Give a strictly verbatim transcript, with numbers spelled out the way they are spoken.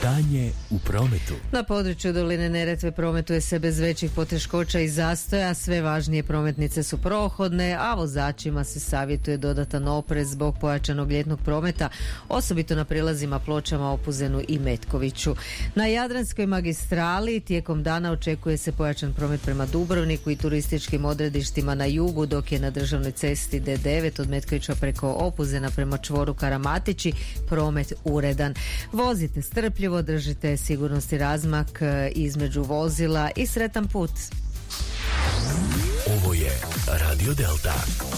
Stanje u prometu. Na području doline Neretve prometuje se bez većih poteškoća i zastoja. Sve važnije prometnice su prohodne, a vozačima se savjetuje dodatan oprez zbog pojačanog ljetnog prometa, osobito na prilazima Pločama, Opuzenu i Metkoviću. Na Jadranskoj magistrali tijekom dana očekuje se pojačan promet prema Dubrovniku i turističkim odredištima na jugu, dok je na državnoj cesti D devet od Metkovića preko Opuzena prema čvoru Karamatići promet uredan. Vozite strpljivo, držite sigurnosti razmak između vozila i sretan put. Ovo je Radio Delta.